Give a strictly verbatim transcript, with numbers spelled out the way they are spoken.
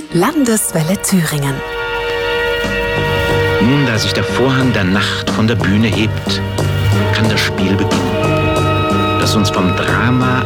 Landeswelle Thüringen. Nun, da sich der Vorhang der Nacht von der Bühne hebt, kann das Spiel beginnen, das uns vom Drama